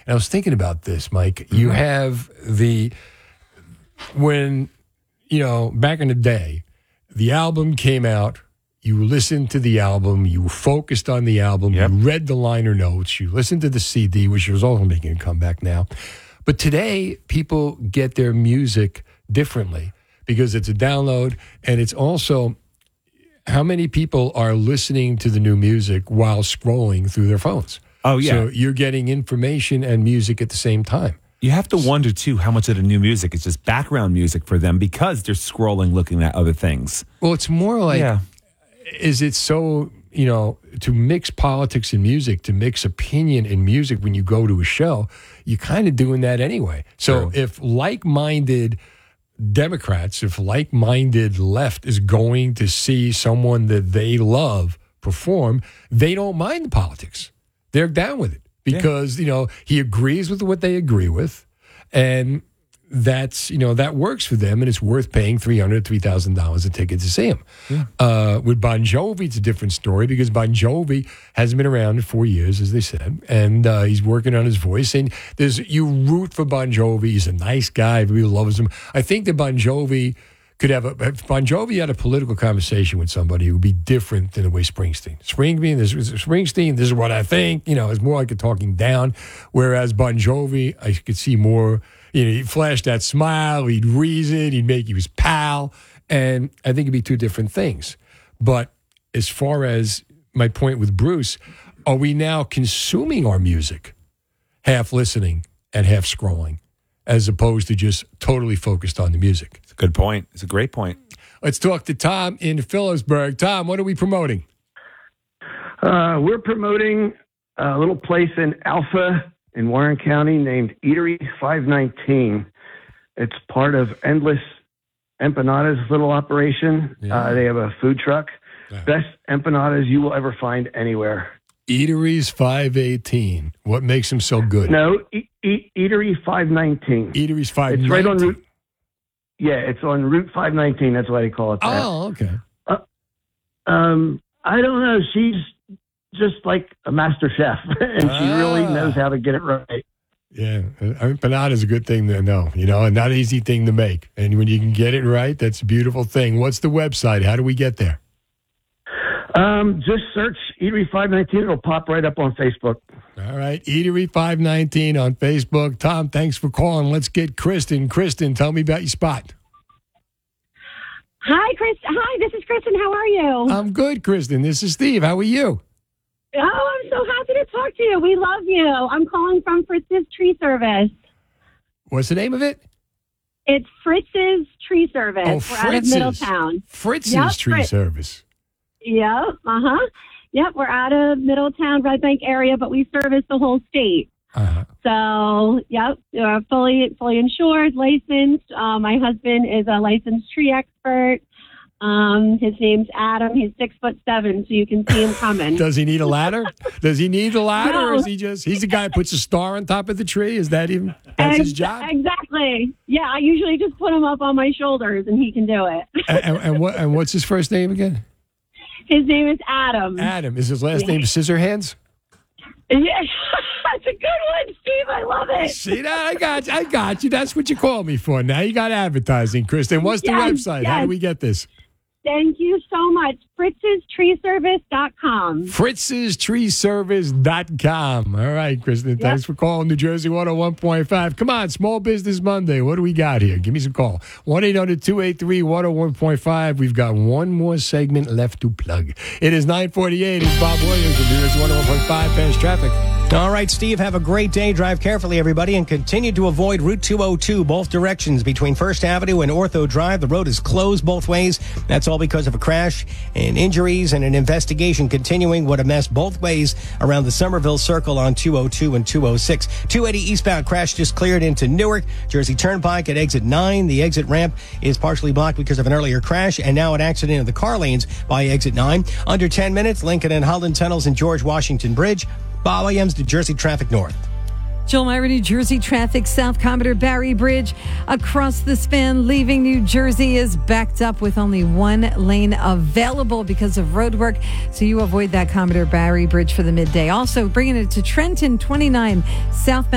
And I was thinking about this, Mike. You have back in the day, the album came out, you listened to the album, you focused on the album, you read the liner notes, you listened to the CD, which was also making a comeback now. But today, people get their music differently because it's a download, and it's also how many people are listening to the new music while scrolling through their phones. Oh, yeah. So you're getting information and music at the same time. You have to wonder, too, how much of the new music is just background music for them because they're scrolling, looking at other things. Well, it's more like, is it so, to mix politics and music, to mix opinion and music when you go to a show, you're kind of doing that anyway. So if like-minded Democrats, if like-minded left is going to see someone that they love perform, they don't mind the politics. They're down with it because, he agrees with what they agree with. And that's, that works for them. And it's worth paying $300,000, $3,000 a ticket to see him. Yeah. With Bon Jovi, it's a different story because Bon Jovi hasn't been around in 4 years, as they said. And he's working on his voice. And you root for Bon Jovi. He's a nice guy. Everybody loves him. I think that Bon Jovi if Bon Jovi had a political conversation with somebody, it would be different than the way Springsteen, this is what I think, it's more like a talking down. Whereas Bon Jovi, I could see more, he'd flash that smile, he'd reason, he'd make you his pal. And I think it'd be two different things. But as far as my point with Bruce, are we now consuming our music, half listening and half scrolling, as opposed to just totally focused on the music? It's a good point. It's a great point. Let's talk to Tom in Phillipsburg. Tom, what are we promoting? We're promoting a little place in Alpha in Warren County named Eatery 519. It's part of Endless Empanadas little operation. Yeah. They have a food truck. Yeah. Best empanadas you will ever find anywhere. Eateries 518. What makes them so good? No, Eatery 519. Eateries 519. It's right on Route. Yeah, it's on Route 519. That's why they call it that. Oh, okay. I don't know. She's just like a master chef, and she really knows how to get it right. Yeah, empanada is a good thing to know, and not an easy thing to make. And when you can get it right, that's a beautiful thing. What's the website? How do we get there? Just search Eatery 519. It'll pop right up on Facebook. All right, Eatery 519 on Facebook. Tom, thanks for calling. Let's get Kristen. Kristen, tell me about your spot. Hi, this is Kristen. How are you? I'm good, Kristen. This is Steve. How are you? Oh, I'm so happy to talk to you. We love you. I'm calling from Fritz's Tree Service. What's the name of it? It's Fritz's Tree Service. Oh, We're out of Middletown. Fritz's Tree Service. Yeah, Yep, we're out of Middletown, Red Bank area, but we service the whole state. Uh-huh. So, yep, fully insured, licensed. My husband is a licensed tree expert. His name's Adam. He's 6'7", so you can see him coming. Does he need a ladder? Does he need a ladder, No. or is he's the guy who puts a star on top of the tree? Is that's his job? Exactly. Yeah, I usually just put him up on my shoulders, and he can do it. and what's his first name again? His name is Adam. Adam. Is his last name Scissorhands? Yeah, that's a good one, Steve. I love it. See that? I got you. That's what you call me for. Now you got advertising, Kristen. What's the website? How do we get this? Thank you so much. Fritz'sTreeService.com. Fritz'sTreeService.com. All right, Kristen. Thanks for calling New Jersey 101.5. Come on, Small Business Monday. What do we got here? Give me some call. 1-800-283-101.5. We've got one more segment left to plug. It is 9:48. It's Bob Williams with New Jersey 101.5 Fast Traffic. All right, Steve, have a great day. Drive carefully, everybody, and continue to avoid Route 202, both directions between First Avenue and Ortho Drive. The road is closed both ways. That's all because of a crash and injuries and an investigation continuing. What a mess both ways around the Somerville Circle on 202 and 206. 280 eastbound crash just cleared into Newark. Jersey Turnpike at exit 9. The exit ramp is partially blocked because of an earlier crash, and now an accident in the car lanes by exit 9. Under 10 minutes, Lincoln and Holland Tunnels and George Washington Bridge. Bob Williams, New Jersey Traffic North. Joel Myra, New Jersey traffic. South Commodore Barry Bridge across the span leaving New Jersey is backed up with only one lane available because of road work. So you avoid that Commodore Barry Bridge for the midday. Also bringing it to Trenton 29 southbound.